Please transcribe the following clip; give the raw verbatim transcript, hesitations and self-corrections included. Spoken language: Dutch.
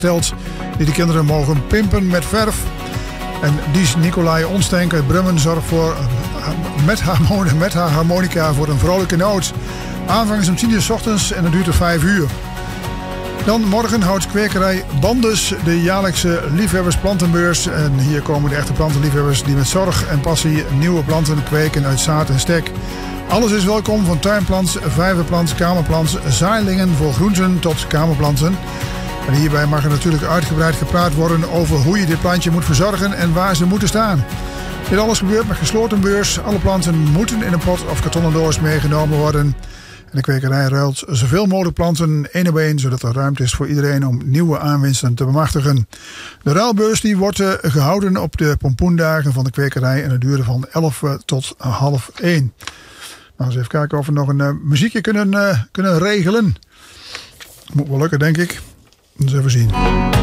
telt die de kinderen mogen pimpen met verf. En Dies Nicolai Onstenk uit Brummen zorgt voor, met, haar, met haar harmonica voor een vrolijke noot. Aanvang is om tien uur 's ochtends en het duurt tot vijf uur. Dan morgen houdt kwekerij Bandes de jaarlijkse liefhebbersplantenbeurs. En hier komen de echte plantenliefhebbers die met zorg en passie nieuwe planten kweken uit zaad en stek. Alles is welkom, van tuinplants, vijverplants, kamerplants, zaailingen voor groenten tot kamerplanten. En hierbij mag er natuurlijk uitgebreid gepraat worden over hoe je dit plantje moet verzorgen en waar ze moeten staan. Dit alles gebeurt met gesloten beurs. Alle planten moeten in een pot of kartonnen doos meegenomen worden. En de kwekerij ruilt zoveel mogelijk planten één op één, zodat er ruimte is voor iedereen om nieuwe aanwinsten te bemachtigen. De ruilbeurs die wordt gehouden op de pompoendagen van de kwekerij en het duurt van elf tot half één. Nou, eens even kijken of we nog een uh, muziekje kunnen, uh, kunnen regelen. Moet wel lukken, denk ik. Eens even zien.